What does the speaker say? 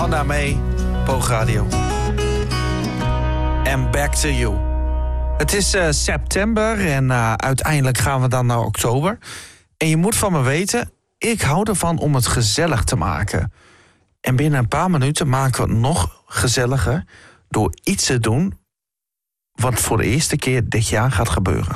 Hanna May, Poogradio. En Back to You. Het is september en uiteindelijk gaan we dan naar oktober. En je moet van me weten, ik hou ervan om het gezellig te maken. En binnen een paar minuten maken we het nog gezelliger door iets te doen wat voor de eerste keer dit jaar gaat gebeuren.